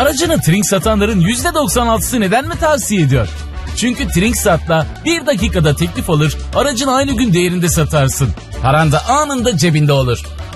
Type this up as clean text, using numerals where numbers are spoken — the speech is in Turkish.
Aracını Trink satanların %96'sı neden mi tavsiye ediyor? Çünkü Trinksat'la 1 dakikada teklif alır, aracını aynı gün değerinde satarsın. Paran da anında cebinde olur.